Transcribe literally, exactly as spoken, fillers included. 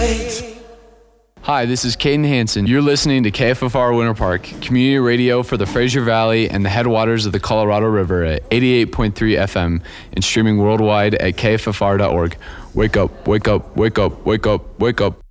Hi, this is Caden Hansen. You're listening to K F F R Winter Park, community radio for the Fraser Valley and the headwaters of the Colorado River at eighty-eight point three F M and streaming worldwide at K F F R dot org. Wake up, wake up, wake up, wake up, wake up.